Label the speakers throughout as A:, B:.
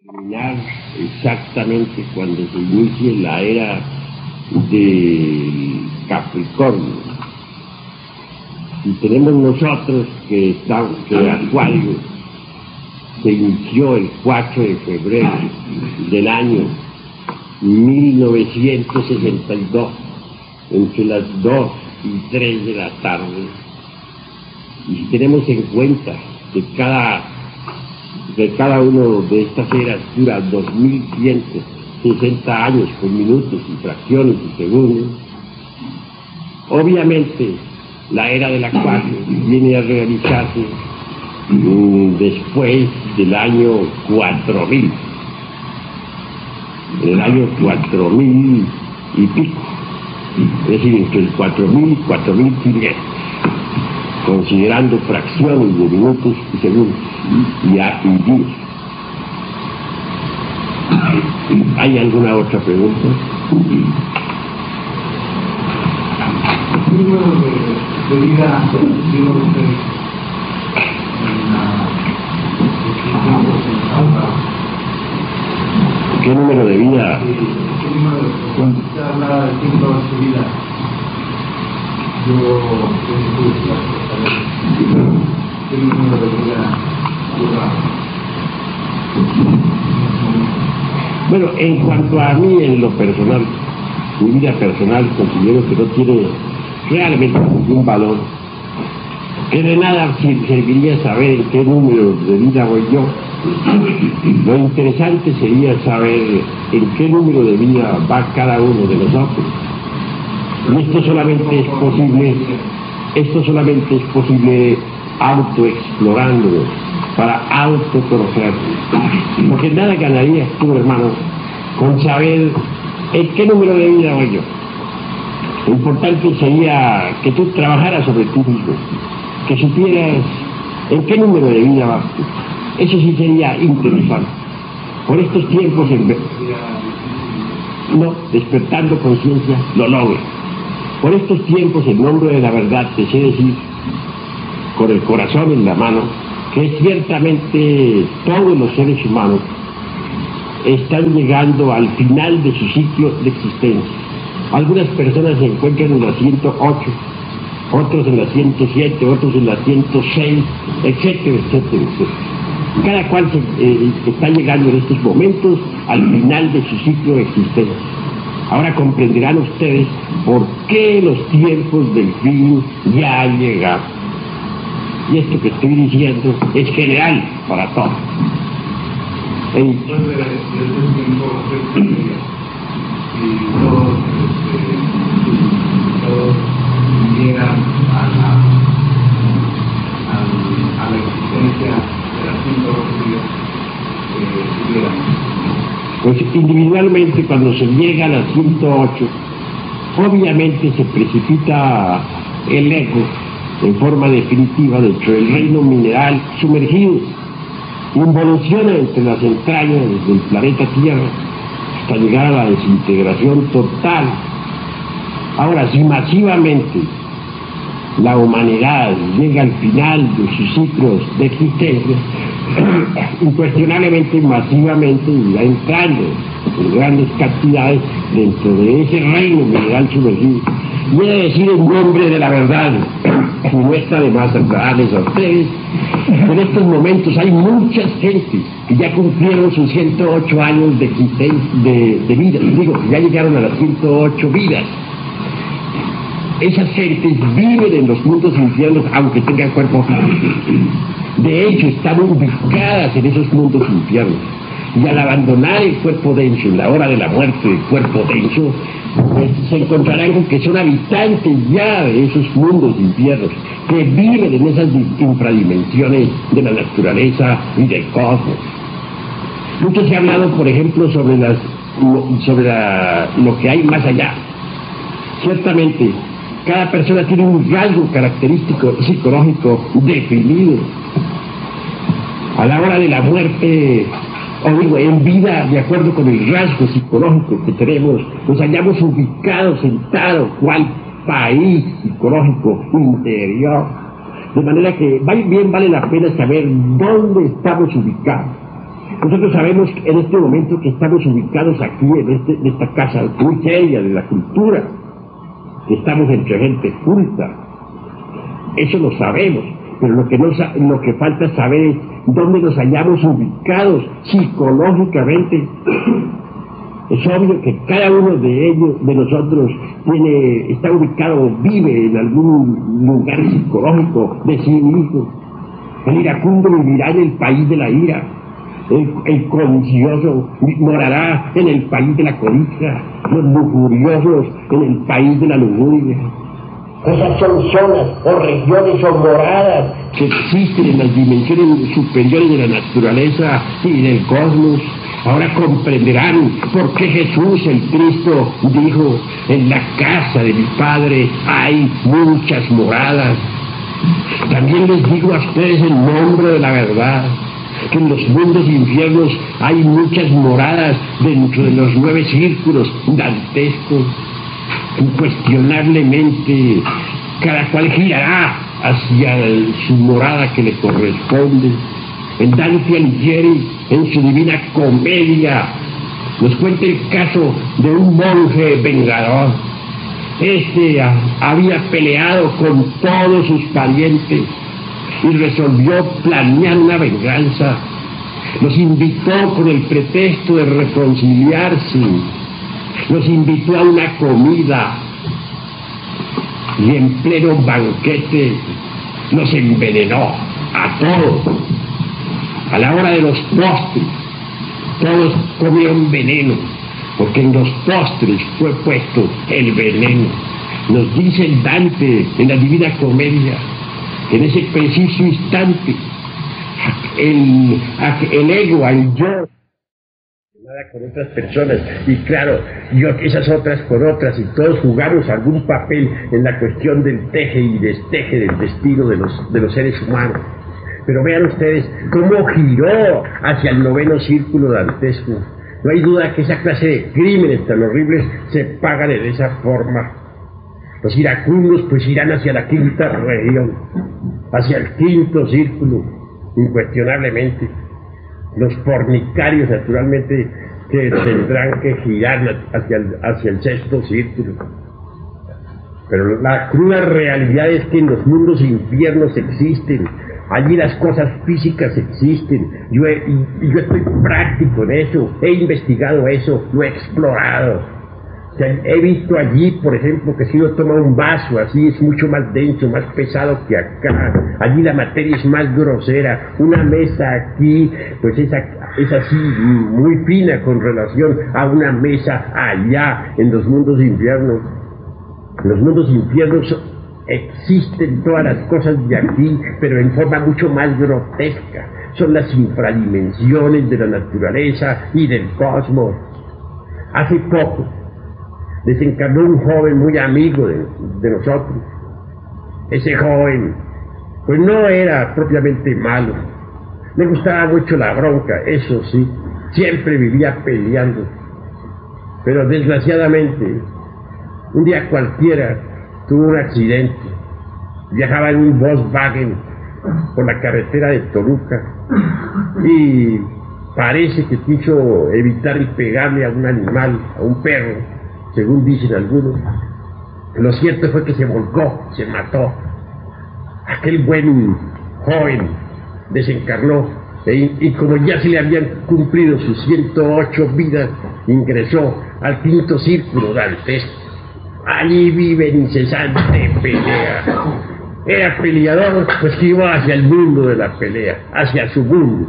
A: Terminar exactamente cuando se inicie la era del Capricornio. Y tenemos nosotros que Acuario se inició el 4 de febrero del año 1962, entre las 2 y 3 de la tarde. Y si tenemos en cuenta que cada uno de estas eras dura 2160 años con minutos y fracciones y segundos, obviamente la era del Acuario viene a realizarse después del año 4000, en el año 4000 y pico, es decir, entre el 4000 y 4500, considerando fracciones de minutos y segundos y días. ¿Hay alguna otra pregunta?
B: ¿Qué número de vida tiene usted
A: ¿Qué número de vida?
B: Cuando usted habla de tiempo de su vida, ¿qué número de vida dura?
A: Bueno, en cuanto a mí, en lo personal, mi vida personal, considero que no tiene realmente ningún valor, que de nada serviría saber en qué número de vida voy yo. Lo interesante sería saber en qué número de vida va cada uno de nosotros. Y esto solamente es posible autoexplorándonos, para autoconocernos. Porque nada ganarías tú, hermano, con saber en qué número de vida voy yo. Lo importante sería que tú trabajaras sobre ti mismo, que supieras en qué número de vida vas tú. Eso sí sería interesante. Por estos tiempos, despertando conciencia, lo logro. Por estos tiempos, en nombre de la verdad, te sé decir, con el corazón en la mano, que ciertamente todos los seres humanos están llegando al final de su ciclo de existencia. Algunas personas se encuentran en la 108, otros en la 107, otros en la 106, etcétera, etcétera, etcétera. Cada cual está llegando en estos momentos al final de su ciclo de existencia. Ahora comprenderán ustedes por qué los tiempos del fin ya han llegado. Y esto que estoy diciendo es general para todos.
B: Después de ese tiempo, y todos llegan a la existencia de las 108 vidas que tuvieran.
A: Pues individualmente, cuando se llega a las 108, obviamente se precipita el ego en forma definitiva dentro del reino mineral sumergido, involuciona entre las entrañas del planeta Tierra hasta llegar a la desintegración total. Ahora, si masivamente la humanidad llega al final de sus ciclos de existencia, incuestionablemente, masivamente irá entrando en grandes cantidades dentro de ese reino mineral sumergido. Y he de decir en nombre de la verdad, y no está de más aclararles a ustedes, en estos momentos hay mucha gente que ya cumplieron sus 108 años de existencia, de vida, digo, que ya llegaron a las 108 vidas. Esas gentes viven en los mundos infiernos aunque tengan cuerpo físico. De hecho, están ubicadas en esos mundos infiernos. Y al abandonar el cuerpo denso en la hora de la muerte del cuerpo denso, pues se encontrarán con que son habitantes ya de esos mundos infiernos, que viven en esas infradimensiones de la naturaleza y del cosmos. Mucho se ha hablado, por ejemplo, sobre lo que hay más allá. Ciertamente, cada persona tiene un rasgo característico psicológico definido. A la hora de la muerte, o digo, en vida, de acuerdo con el rasgo psicológico que tenemos, nos hallamos ubicados en tal o cual país psicológico interior. De manera que bien vale la pena saber dónde estamos ubicados. Nosotros sabemos en este momento que estamos ubicados aquí en esta casa muy seria de la cultura, que estamos entre gente culta. Eso lo sabemos, pero lo que falta saber es dónde nos hallamos ubicados psicológicamente. Es obvio que cada uno de nosotros está ubicado o vive en algún lugar psicológico de sí mismo. El iracundo vivirá en el país de la ira. El codicioso morará en el país de la codicia. Los lujuriosos en el país de la lujuria. Esas son zonas o regiones o moradas que existen en las dimensiones superiores de la naturaleza y del cosmos. Ahora comprenderán por qué Jesús el Cristo dijo: en la casa de mi Padre hay muchas moradas. También les digo a ustedes en nombre de la verdad que en los mundos infiernos hay muchas moradas dentro de los 9 círculos dantescos. Incuestionablemente cada cual girará hacia su morada que le corresponde. En Dante Alighieri, en su Divina Comedia, nos cuenta el caso de un monje vengador. Este había peleado con todos sus parientes y resolvió planear una venganza. Los invitó con el pretexto de reconciliarse. Los invitó a una comida y en pleno banquete los envenenó a todos. A la hora de los postres, todos comieron veneno, porque en los postres fue puesto el veneno. Nos dice Dante en la Divina Comedia que en ese preciso instante el ego, el yo, nada con otras personas, y claro, yo esas otras con otras, y todos jugamos algún papel en la cuestión del teje y desteje del destino de los seres humanos. Pero vean ustedes cómo giró hacia el 9º círculo dantesco. No hay duda que esa clase de crímenes tan horribles se pagan de esa forma. Los iracundos pues irán hacia la 5ª región, hacia el 5º círculo, incuestionablemente. Los fornicarios naturalmente que tendrán que girar hacia el 6º círculo. Pero la cruda realidad es que en los mundos infiernos existen. Allí las cosas físicas existen. Yo estoy práctico en eso, he investigado eso, lo he explorado. O sea, he visto allí, por ejemplo, que si uno toma un vaso así es mucho más denso, más pesado que acá. Allí la materia es más grosera. Una mesa aquí, pues es así, muy fina con relación a una mesa allá en los mundos infiernos. En los mundos infiernos existen todas las cosas de aquí, pero en forma mucho más grotesca. Son las infradimensiones de la naturaleza y del cosmos. Hace poco desencarnó un joven muy amigo de nosotros. Ese joven, pues no era propiamente malo. Le gustaba mucho la bronca, eso sí. Siempre vivía peleando. Pero desgraciadamente, un día cualquiera tuvo un accidente. Viajaba en un Volkswagen por la carretera de Toluca y parece que quiso evitar y pegarle a un animal, a un perro, según dicen algunos. Lo cierto fue que se volcó, se mató. Aquel buen joven desencarnó y como ya se le habían cumplido sus 108 vidas, ingresó al 5º círculo dantesco. Allí vive en incesante pelea. Era peleador, pues que iba hacia el mundo de la pelea, hacia su mundo.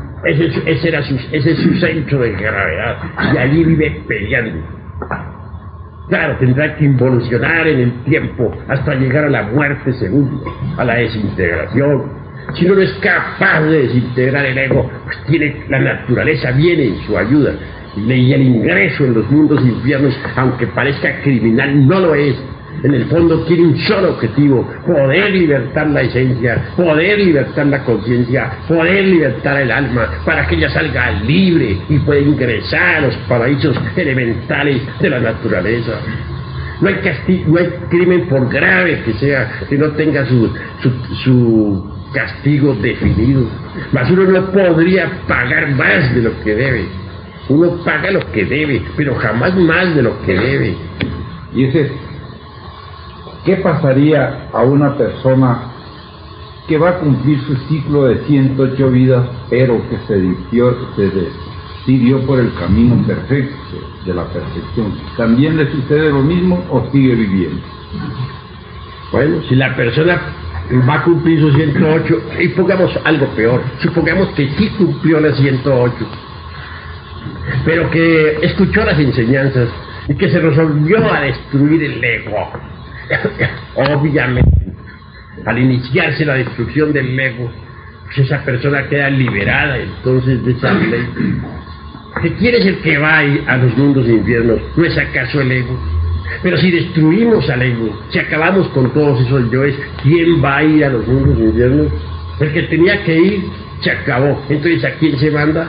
A: Ese es su centro de gravedad, y allí vive peleando. Claro, tendrá que involucionar en el tiempo hasta llegar a la muerte segunda, a la desintegración. Si no es capaz de desintegrar el ego, pues la naturaleza viene en su ayuda. Y el ingreso en los mundos infiernos, aunque parezca criminal, no lo es. En el fondo tiene un solo objetivo: poder libertar la esencia, poder libertar la conciencia, poder libertar el alma, para que ella salga libre y pueda ingresar a los paraísos elementales de la naturaleza. No hay castigo, no hay crimen, por grave que sea, que no tenga su castigo definido, mas uno no podría pagar más de lo que debe. Uno paga lo que debe, pero jamás más de lo que debe.
C: Y es esto. ¿Qué pasaría a una persona que va a cumplir su ciclo de 108 vidas, pero que se decidió por el camino perfecto, de la perfección? ¿También le sucede lo mismo o sigue viviendo?
A: Bueno, si la persona va a cumplir sus 108, y pongamos algo peor, supongamos que sí cumplió las 108, pero que escuchó las enseñanzas y que se resolvió a destruir el ego. Obviamente, al iniciarse la destrucción del ego, pues esa persona queda liberada entonces de esa ley. ¿Quién es el que va a los mundos infiernos? ¿No es acaso el ego? Pero si destruimos al ego, si acabamos con todos esos yoes, ¿quién va a ir a los mundos infiernos? El que tenía que ir, se acabó. Entonces, ¿a quién se manda?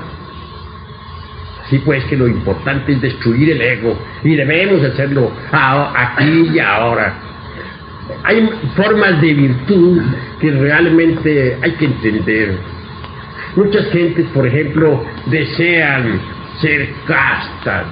A: Así pues que lo importante es destruir el ego, y debemos hacerlo aquí y ahora. Hay formas de virtud que realmente hay que entender. Muchas gentes, por ejemplo, desean ser castas.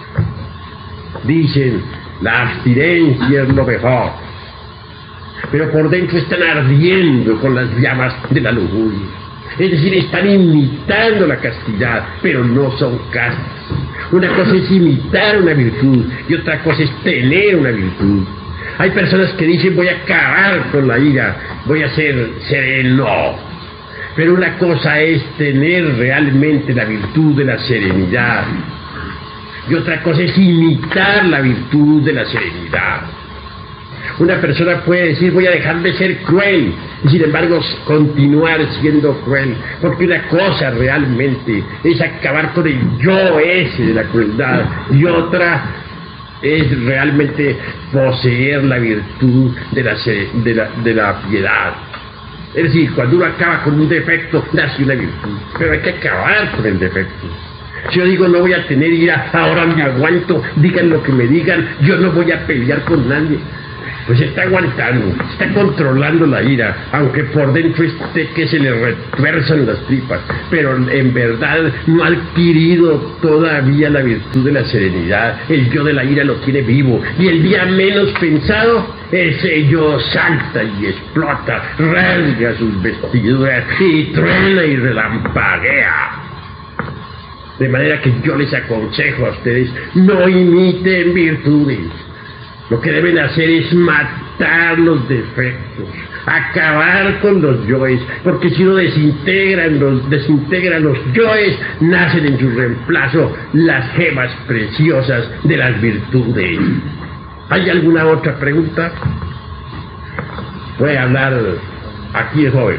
A: Dicen, la abstinencia es lo mejor, pero por dentro están ardiendo con las llamas de la lujuria. Es decir, están imitando la castidad, pero no son castas. Una cosa es imitar una virtud y otra cosa es tener una virtud. Hay personas que dicen, voy a acabar con la ira, voy a ser sereno. Pero una cosa es tener realmente la virtud de la serenidad, y otra cosa es imitar la virtud de la serenidad. Una persona puede decir, voy a dejar de ser cruel, y sin embargo continuar siendo cruel, porque una cosa realmente es acabar con el yo ese de la crueldad, y otra es realmente poseer la virtud de la piedad. Es decir, cuando uno acaba con un defecto, nace una virtud, pero hay que acabar con el defecto. Si yo digo, no voy a tener ira, ahora me aguanto, digan lo que me digan, yo no voy a pelear con nadie. Pues está aguantando, está controlando la ira, aunque por dentro esté que se le retuerzan las tripas, pero en verdad no ha adquirido todavía la virtud de la serenidad. El yo de la ira lo tiene vivo, y el día menos pensado, ese yo salta y explota, rasga sus vestiduras y truena y relampaguea. De manera que yo les aconsejo a ustedes, no imiten virtudes. Lo que deben hacer es matar los defectos, acabar con los yoes, porque si no desintegran los yoes, nacen en su reemplazo las gemas preciosas de las virtudes. ¿Hay alguna otra pregunta? Puede hablar aquí el joven.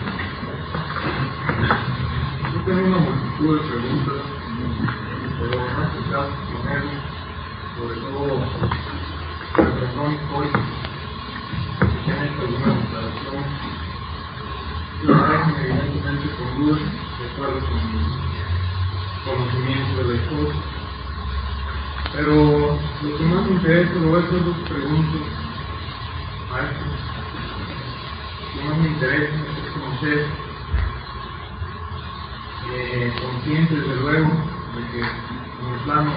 B: Yo tengo una multitud de preguntas, pero más que nada, sobre todo hoy, que han hecho alguna declaración, que aparecen evidentemente con dudas, de acuerdo con mi conocimiento de la historia. Pero lo que más me interesa, lo voy a hacer dos preguntas, maestro. Lo que más me interesa es conocer, consciente desde luego de que en el plano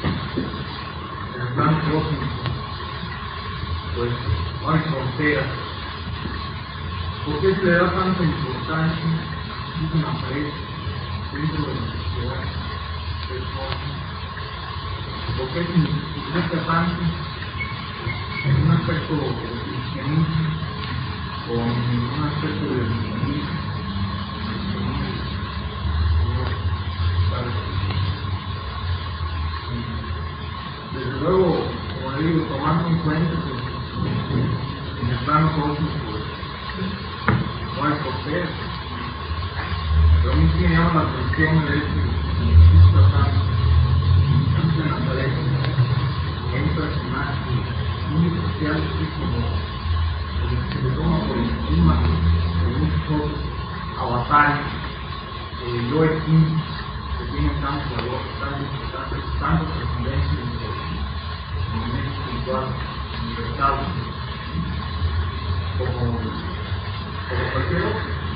B: cósmico, pues no hay fronteras. ¿Por qué se le da tanta importancia, dicen las paredes, dentro de la sociedad del cosmos? ¿Por qué se significa tanto en un aspecto de cristianismo o en un aspecto de cristianismo? Desde luego, como le digo, tomando en cuenta que en el plano cósmico no hay fronteras. Pero a mí sí me llama la atención el hecho de que se necesita tanto en la pared. Hay un personaje muy especial, así como el que se le toma por encima de muchos otros avatares, yo aquí, que tienen tanto valor, tanta trascendencia en el momento espiritual, universal, como cualquier otro.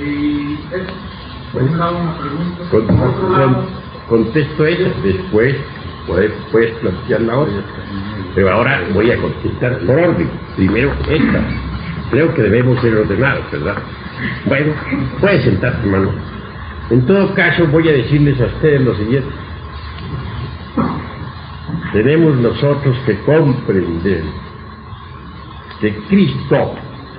B: Y eso, por un lado una pregunta, por otro lado...
A: Contesto ella, después puedes plantear la otra. Pero ahora voy a contestar por orden. Primero esta. Creo que debemos ser ordenados, ¿verdad? Bueno, puedes sentarte, hermano. En todo caso, voy a decirles a ustedes lo siguiente. Tenemos nosotros que comprender que Cristo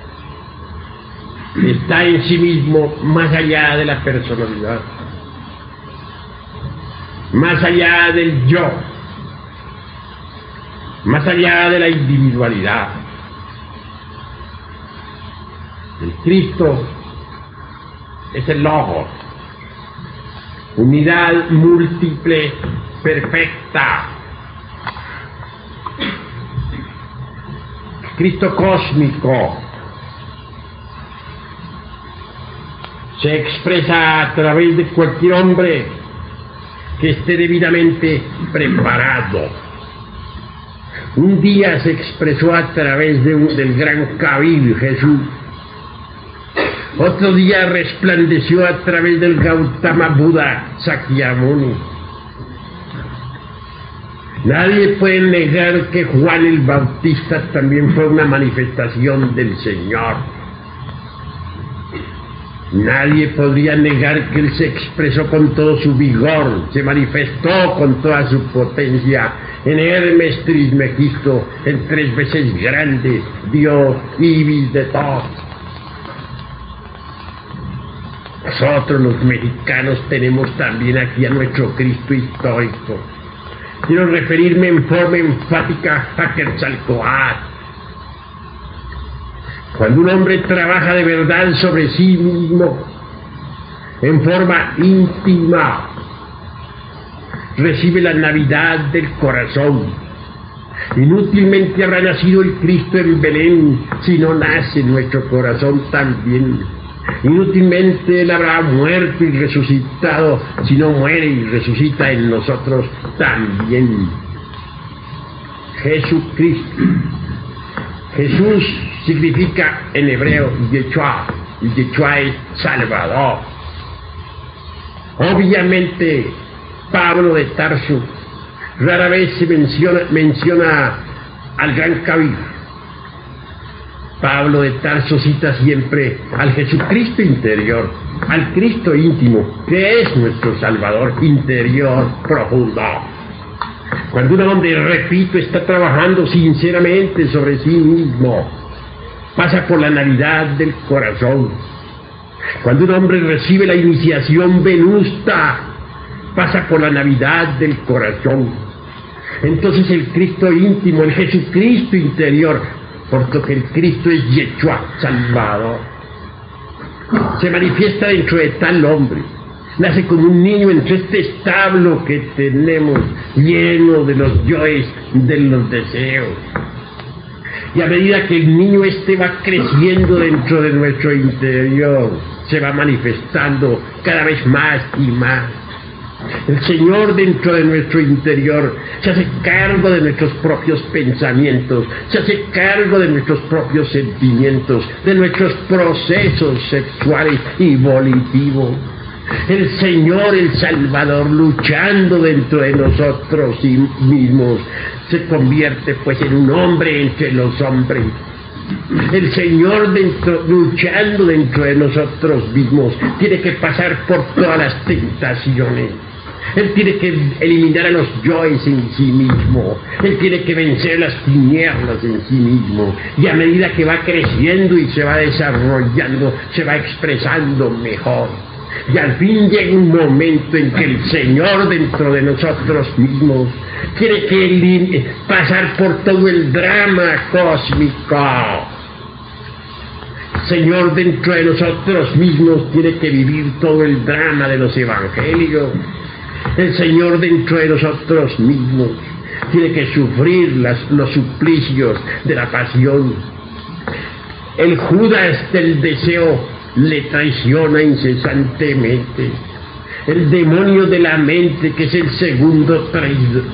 A: está en sí mismo más allá de la personalidad, más allá del yo, más allá de la individualidad. El Cristo es el Logos, unidad múltiple, perfecta. Cristo cósmico se expresa a través de cualquier hombre que esté debidamente preparado. Un día se expresó a través del gran Kabir, Jesús. Otro día resplandeció a través del Gautama Buda, Sakyamuni. Nadie puede negar que Juan el Bautista también fue una manifestación del Señor. Nadie podría negar que él se expresó con todo su vigor, se manifestó con toda su potencia en Hermes Trismegisto, el 3 veces grande, Dios, Ibis de todo. Nosotros los mexicanos tenemos también aquí a nuestro Cristo histórico. Quiero referirme en forma enfática a Quetzalcóatl. Cuando un hombre trabaja de verdad sobre sí mismo, en forma íntima, recibe la Navidad del corazón. Inútilmente habrá nacido el Cristo en Belén si no nace en nuestro corazón también. Inútilmente Él habrá muerto y resucitado si no muere y resucita en nosotros también. Jesucristo. Jesús significa en hebreo Yeshua, y Yeshua es Salvador. Obviamente Pablo de Tarso rara vez se menciona al gran Kabir. Pablo de Tarso cita siempre al Jesucristo interior, al Cristo íntimo, que es nuestro Salvador interior profundo. Cuando un hombre, repito, está trabajando sinceramente sobre sí mismo, pasa por la Navidad del corazón. Cuando un hombre recibe la iniciación venusta, pasa por la Navidad del corazón. Entonces el Cristo íntimo, el Jesucristo interior, porque el Cristo es Yeshua, Salvador, se manifiesta dentro de tal hombre. Nace como un niño entre este establo que tenemos lleno de los yoes, de los deseos. Y a medida que el niño este va creciendo dentro de nuestro interior, se va manifestando cada vez más y más. El Señor dentro de nuestro interior se hace cargo de nuestros propios pensamientos, se hace cargo de nuestros propios sentimientos, de nuestros procesos sexuales y volitivos. El Señor, el Salvador, luchando dentro de nosotros mismos, se convierte pues en un hombre entre los hombres. El Señor luchando dentro de nosotros mismos tiene que pasar por todas las tentaciones. Él tiene que eliminar a los yoes en sí mismo. Él tiene que vencer las tinieblas en sí mismo. Y a medida que va creciendo y se va desarrollando, se va expresando mejor. Y al fin llega un momento en que el Señor dentro de nosotros mismos tiene que pasar por todo el drama cósmico. El Señor dentro de nosotros mismos tiene que vivir todo el drama de los evangelios. El Señor dentro de nosotros mismos tiene que sufrir los suplicios de la pasión. El Judas del deseo le traiciona incesantemente. El demonio de la mente, que es el segundo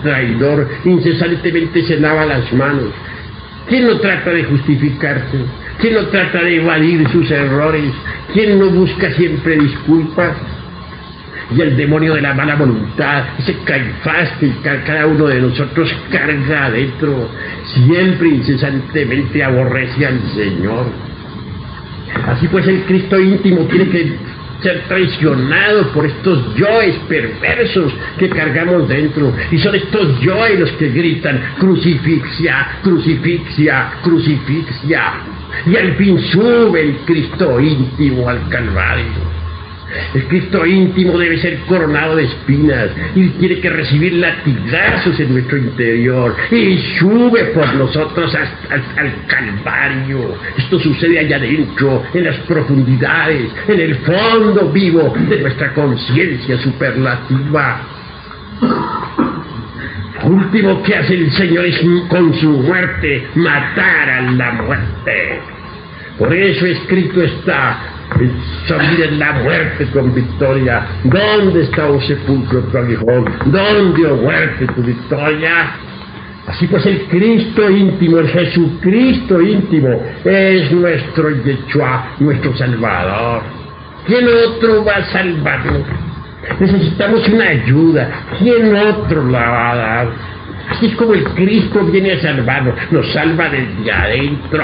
A: traidor, incesantemente se lava las manos. ¿Quién no trata de justificarse? ¿Quién no trata de evadir sus errores? ¿Quién no busca siempre disculpas? Y el demonio de la mala voluntad, ese Caifás que cada uno de nosotros carga adentro, siempre incesantemente aborrece al Señor. Así pues el Cristo íntimo tiene que ser traicionado por estos yoes perversos que cargamos dentro. Y son estos yoes los que gritan: crucifixia, crucifixia, crucifixia. Y al fin sube el Cristo íntimo al Calvario. El Cristo íntimo debe ser coronado de espinas y tiene que recibir latigazos en nuestro interior y sube por nosotros al Calvario. Esto sucede allá adentro, en las profundidades, en el fondo vivo de nuestra conciencia superlativa. Lo último que hace el Señor es, con su muerte, matar a la muerte. Por eso escrito está: salir en la muerte con victoria. ¿Dónde está, oh sepulcro, tu aguijón? ¿Dónde, oh muerte, tu victoria? Así pues el Cristo íntimo, el Jesucristo íntimo, es nuestro Yeshua, nuestro Salvador. ¿Quién otro va a salvarnos? Necesitamos una ayuda. ¿Quién otro la va a dar? Así es como el Cristo viene a salvarnos, nos salva desde adentro.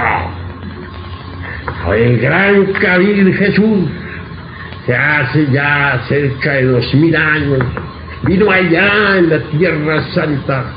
A: El gran Kabir Jesús, que hace ya cerca de 2000 años, vino allá en la Tierra Santa,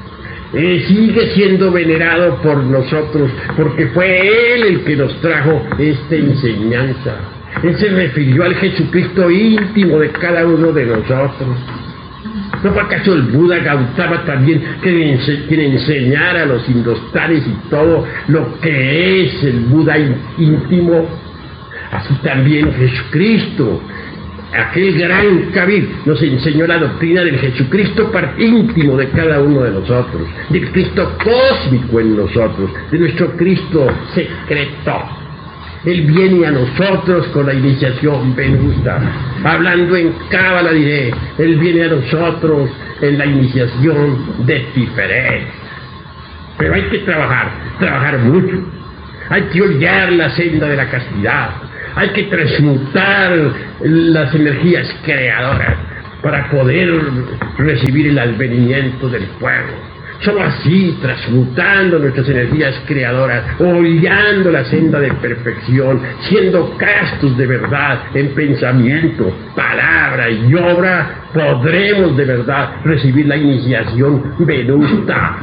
A: sigue siendo venerado por nosotros, porque fue Él el que nos trajo esta enseñanza. Él se refirió al Jesucristo íntimo de cada uno de nosotros. ¿No fue acaso el Buda Gautama también quien enseñara a los indostanes y todo lo que es el Buda íntimo? Así también Jesucristo, aquel gran Kabir, nos enseñó la doctrina del Jesucristo íntimo de cada uno de nosotros, del Cristo cósmico en nosotros, de nuestro Cristo secreto. Él viene a nosotros con la iniciación venusta. Hablando en Cábala diré, Él viene a nosotros en la iniciación de Tiferet. Pero hay que trabajar mucho. Hay que hollar la senda de la castidad. Hay que transmutar las energías creadoras para poder recibir el advenimiento del fuego. Solo así, transmutando nuestras energías creadoras, hollando la senda de perfección, siendo castos de verdad en pensamiento, palabra y obra, podremos de verdad recibir la iniciación venusta.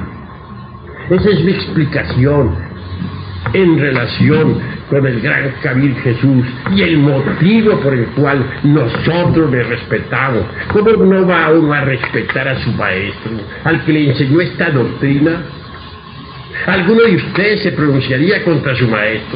A: Esa es mi explicación en relación con el gran Kabir Jesús y el motivo por el cual nosotros le respetamos. ¿Cómo no va uno a respetar a su maestro, al que le enseñó esta doctrina? ¿Alguno de ustedes se pronunciaría contra su maestro?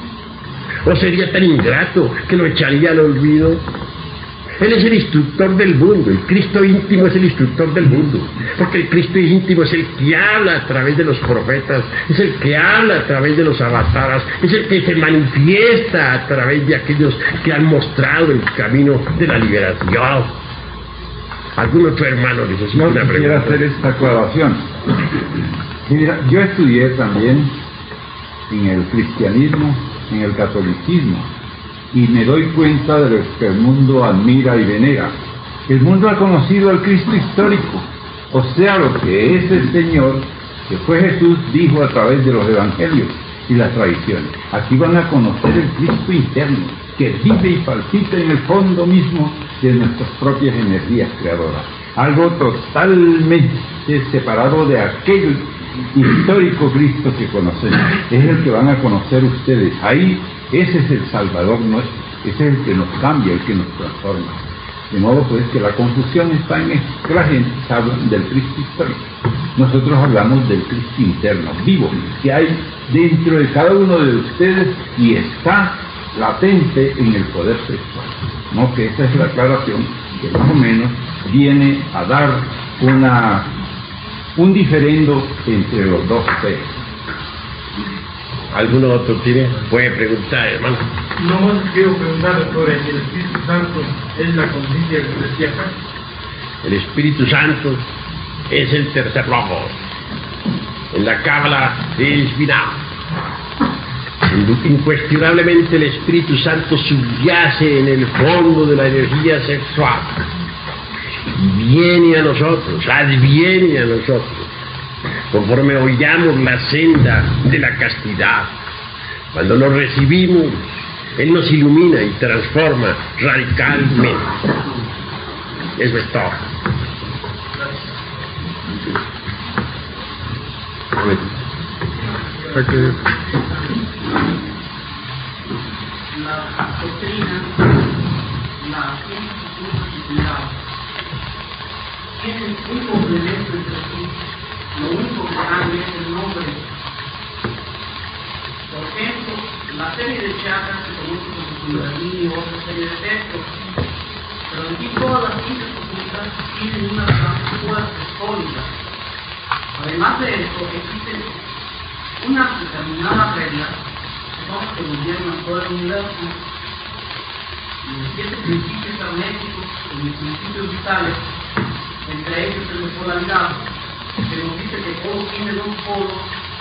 A: ¿O sería tan ingrato que lo echaría al olvido? Él es el instructor del mundo, el Cristo íntimo es el instructor del mundo, porque el Cristo íntimo es el que habla a través de los profetas, es el que habla a través de los avataras, es el que se manifiesta a través de aquellos que han mostrado el camino de la liberación. ¿Algún otro hermano necesita una pregunta?
C: Quisiera hacer esta aclaración. Mira, yo estudié también en el cristianismo, en el catolicismo, y me doy cuenta de lo que el mundo admira y venera. El mundo ha conocido al Cristo histórico, o sea, lo que es el Señor, que fue Jesús, dijo a través de los evangelios y las tradiciones. Aquí van a conocer el Cristo interno, que vive y palpita en el fondo mismo de nuestras propias energías creadoras. Algo totalmente separado de aquel histórico Cristo que conocemos. Es el que van a conocer ustedes. Ahí, ese es el Salvador nuestro, ese es el que nos cambia, el que nos transforma. De modo pues que la confusión está en esto, que la gente habla del Cristo histórico. Nosotros hablamos del Cristo interno, vivo, que hay dentro de cada uno de ustedes y está latente en el poder sexual. ¿No? Que esa es la aclaración que más o menos viene a dar un diferendo entre los dos seres.
A: ¿Alguno otro puede preguntar, hermano?
B: No más quiero preguntar sobre si el Espíritu Santo es la conciencia que decía acá.
A: El Espíritu Santo es el tercer logos. En la Cábala es Binah. Incuestionablemente el Espíritu Santo subyace en el fondo de la energía sexual. Viene a nosotros, adviene a nosotros, conforme oigamos la senda de la castidad. Cuando lo recibimos, Él nos ilumina y transforma radicalmente. Eso es todo.
D: La doctrina, la ciencia tienen un complemento entre sí. Lo único que cambia es el nombre. Por ejemplo, la serie de chakras se conoce como Kundalini o otra serie de textos. Pero aquí todas las ciencias ocultas tienen una base fuerte, sólida. Además de esto, existen unas determinadas reglas que son las que gobiernan todo el universo. Y los 7 principios herméticos, los principios vitales, entre ellos el de polaridad, que nos dice que todo tiene 2 polos,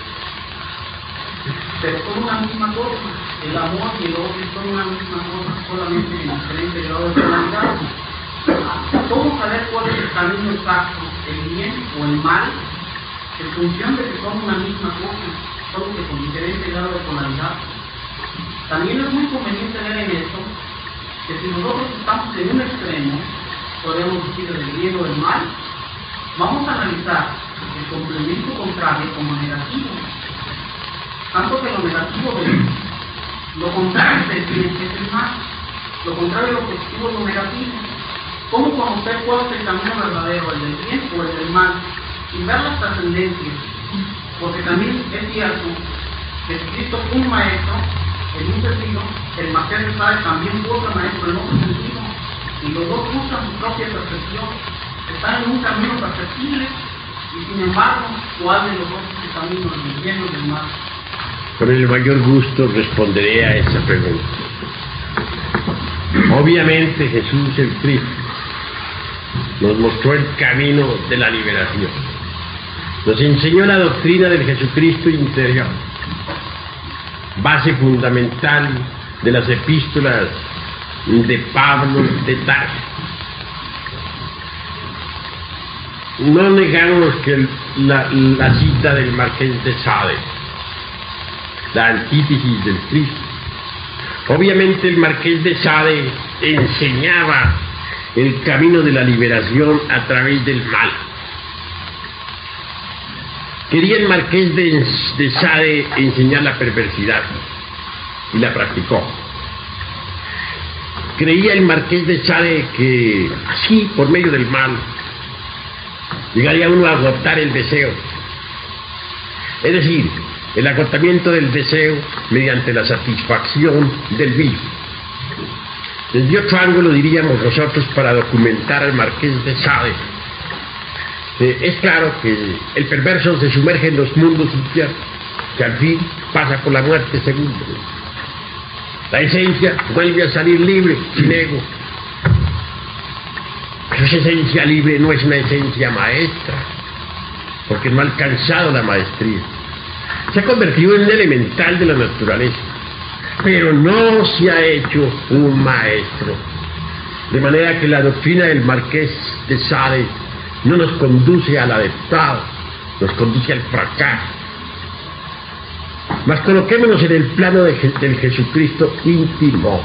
D: pero son una misma cosa. El amor y el odio son una misma cosa, solamente en diferente grado de polaridad. ¿Cómo saber cuál es el camino exacto, el bien o el mal? En función de que son una misma cosa, solo que con diferente grado de polaridad. También es muy conveniente ver en esto que si nosotros estamos en un extremo, podemos decir del bien o del mal, vamos a analizar el complemento contrario como negativo. Tanto que lo negativo es lo contrario del bien, que es el mal. Lo contrario de lo positivo es lo negativo. ¿Cómo conocer cuál es el camino verdadero, el del bien o el del mal? Y ver las trascendencias. Porque también es cierto que si Cristo fue un maestro, en un sentido, el Marqués de Sade también fue otro maestro en otro sentido. Y los dos usan su propia percepción. Están en un camino perceptible y sin embargo, ¿cuál de los dos es el camino del bien o del mal?
A: Con el mayor gusto responderé a esa pregunta. Obviamente Jesús el Cristo nos mostró el camino de la liberación. Nos enseñó la doctrina del Jesucristo interior, base fundamental de las epístolas de Pablo de Tarso. No negamos que la cita del Marqués de Sade, la antítesis del Cristo. Obviamente el Marqués de Sade enseñaba el camino de la liberación a través del mal. Quería el Marqués de Sade enseñar la perversidad y la practicó. Creía el Marqués de Sade que así, por medio del mal, llegaría uno a agotar el deseo. Es decir, el agotamiento del deseo mediante la satisfacción del vicio. Desde otro ángulo diríamos nosotros para documentar al Marqués de Sade. Es claro que el perverso se sumerge en los mundos infiernos, que al fin pasa por la muerte segunda. La esencia vuelve a salir libre, sin ego. Pero esa esencia libre no es una esencia maestra, porque no ha alcanzado la maestría. Se ha convertido en un elemental de la naturaleza, pero no se ha hecho un maestro. De manera que la doctrina del Marqués de Sade no nos conduce al adeptado, nos conduce al fracaso. Mas coloquémonos en el plano del Jesucristo íntimo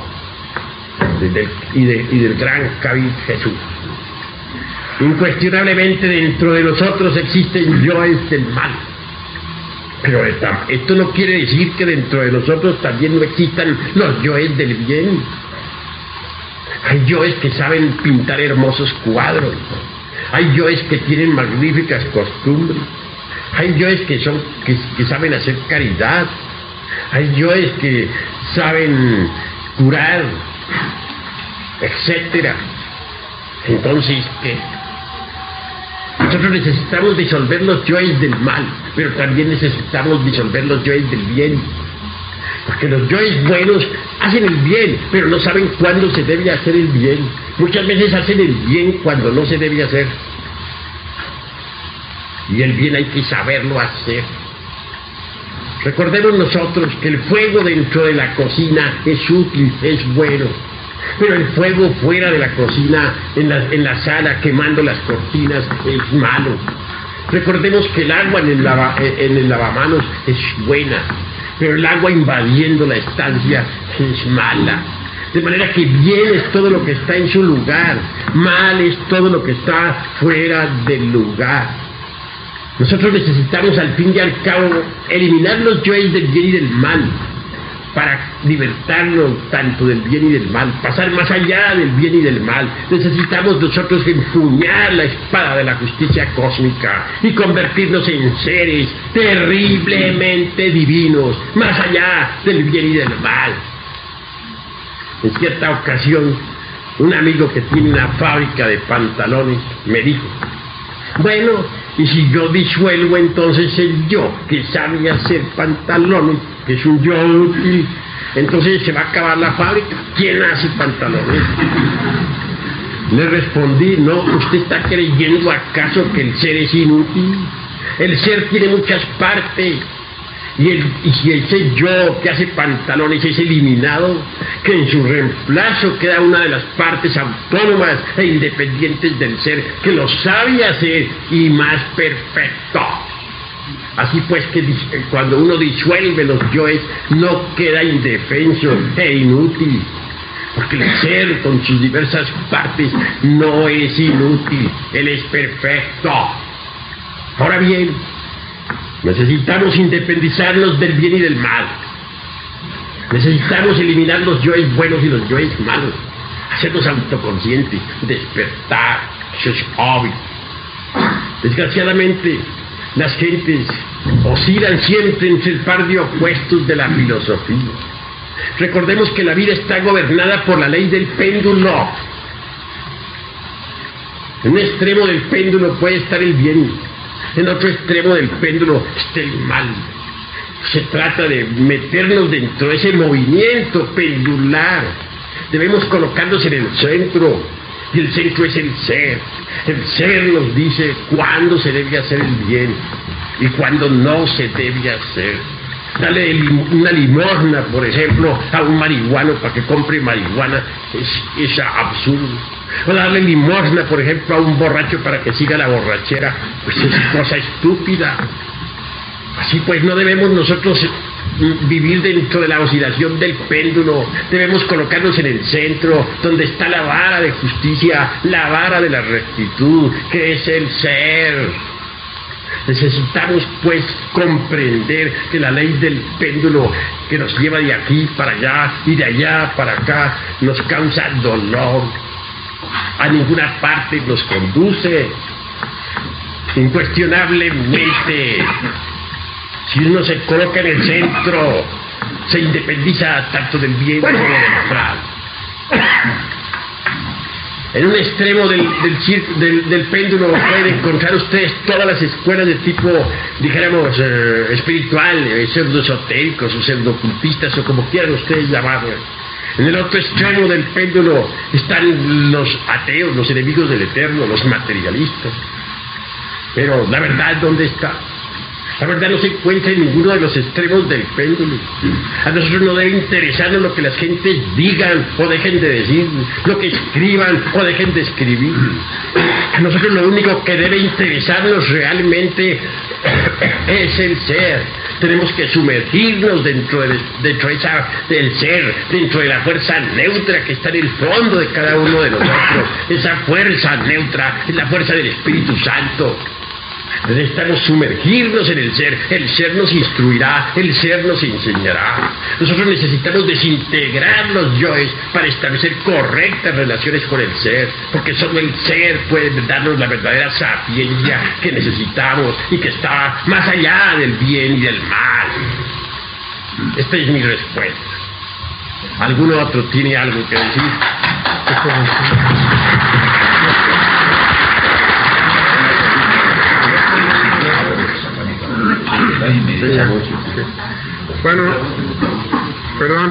A: y del gran Cabid Jesús. Incuestionablemente dentro de nosotros existen yoes del mal. Pero esto no quiere decir que dentro de nosotros también no existan los yoes del bien. Hay yoes que saben pintar hermosos cuadros. Hay yoes que tienen magníficas costumbres. Hay yoes que saben hacer caridad. Hay yoes que saben curar, etcétera. Entonces, ¿qué? Nosotros necesitamos disolver los yoes del mal, pero también necesitamos disolver los yoes del bien. Porque los yoes buenos hacen el bien, pero no saben cuándo se debe hacer el bien. Muchas veces hacen el bien cuando no se debe hacer. Y el bien hay que saberlo hacer. Recordemos nosotros que el fuego dentro de la cocina es útil, es bueno, pero el fuego fuera de la cocina, en la sala, quemando las cortinas, es malo. Recordemos que el agua en el lavamanos es buena, pero el agua invadiendo la estancia es mala. De manera que bien es todo lo que está en su lugar, mal es todo lo que está fuera del lugar. Nosotros necesitamos al fin y al cabo eliminar los yoes del bien y del mal para libertarnos tanto del bien y del mal, pasar más allá del bien y del mal. Necesitamos nosotros empuñar la espada de la justicia cósmica y convertirnos en seres terriblemente divinos, más allá del bien y del mal. En cierta ocasión, un amigo que tiene una fábrica de pantalones me dijo: bueno, y si yo disuelvo entonces el yo que sabe hacer pantalones, que es un yo útil, entonces se va a acabar la fábrica. ¿Quién hace pantalones? Le respondí: no, ¿usted está creyendo acaso que el ser es inútil? El ser tiene muchas partes. Y si ese yo que hace pantalones es eliminado, que en su reemplazo queda una de las partes autónomas e independientes del ser que lo sabe hacer y más perfecto. Así pues que cuando uno disuelve los yoes no queda indefenso e inútil, porque el ser con sus diversas partes no es inútil, él es perfecto. Ahora bien, necesitamos independizarnos del bien y del mal. Necesitamos eliminar los yoes buenos y los yoes malos, hacernos autoconscientes, despertar. Eso es obvio. Desgraciadamente, las gentes oscilan siempre entre el par de opuestos de la filosofía. Recordemos que la vida está gobernada por la ley del péndulo. En un extremo del péndulo puede estar el bien, en otro extremo del péndulo está el mal. Se trata de meternos dentro de ese movimiento pendular. Debemos colocarnos en el centro, y el centro es el ser. El ser nos dice cuándo se debe hacer el bien y cuándo no se debe hacer. Dale una limosna, por ejemplo, a un marihuano para que compre marihuana es absurdo. O darle limosna, por ejemplo, a un borracho para que siga la borrachera, pues es cosa estúpida. Así pues, no debemos nosotros vivir dentro de la oscilación del péndulo. Debemos colocarnos en el centro, donde está la vara de justicia, la vara de la rectitud, que es el ser. Necesitamos pues comprender que la ley del péndulo que nos lleva de aquí para allá y de allá para acá nos causa dolor. A ninguna parte nos conduce. Incuestionablemente, si uno se coloca en el centro, se independiza tanto del bien como del mal. En un extremo del péndulo pueden encontrar ustedes todas las escuelas de tipo, dijéramos, espiritual, pseudo-esotéricos o pseudo-ocultistas o como quieran ustedes llamarlo. En el otro extremo del péndulo están los ateos, los enemigos del eterno, los materialistas. Pero la verdad, ¿dónde está? La verdad no se encuentra en ninguno de los extremos del péndulo. A nosotros no debe interesarnos lo que las gentes digan o dejen de decir, lo que escriban o dejen de escribir. A nosotros lo único que debe interesarnos realmente es el ser. Tenemos que sumergirnos dentro del ser, dentro de la fuerza neutra que está en el fondo de cada uno de nosotros. Esa fuerza neutra es la fuerza del Espíritu Santo. Necesitamos sumergirnos en el ser nos instruirá, el ser nos enseñará. Nosotros necesitamos desintegrar los yoes para establecer correctas relaciones con el ser, porque solo el ser puede darnos la verdadera sapiencia que necesitamos y que está más allá del bien y del mal. Esta es mi respuesta. ¿Alguno otro tiene algo que decir?
B: Bueno, perdón.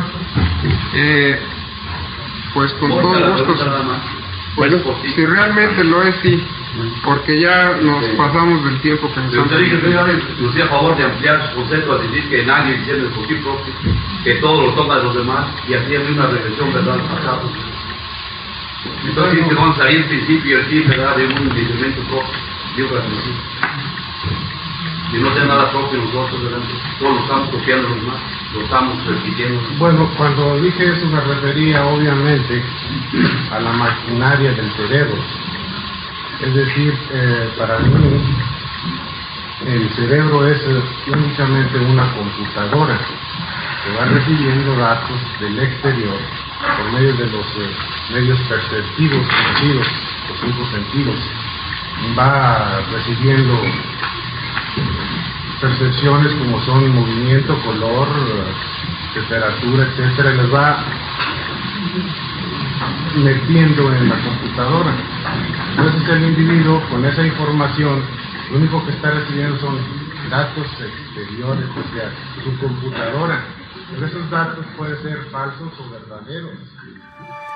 B: Pues con todo gusto. Pues, si realmente lo es, sí.
E: porque ya nos pasamos del tiempo que nos
F: Pero
E: han
F: usted dice,
E: pedido.
F: señor, usted a favor de ampliar su concepto a decir que nadie entiende el por sí propio, que todo lo toma de los demás, y así hay una regresión, ¿verdad?, al pasado. Entonces dice, vamos a ir el principio y el fin, ¿verdad?, de un elemento propio, de un principio. Y no tiene nada propio nosotros, ¿verdad? Todos lo estamos copiando los demás, lo estamos repitiendo.
G: Bueno, cuando dije eso me refería obviamente a la maquinaria del cerebro. Es decir, para mí el cerebro es únicamente una computadora que va recibiendo datos del exterior por medio de los medios perceptivos, sentidos, los 5 sentidos. Va recibiendo percepciones como son movimiento, color, temperatura, etcétera, y las va metiendo en la computadora. Entonces el individuo con esa información lo único que está recibiendo son datos exteriores, o sea, su computadora. Pero esos datos pueden ser falsos o verdaderos.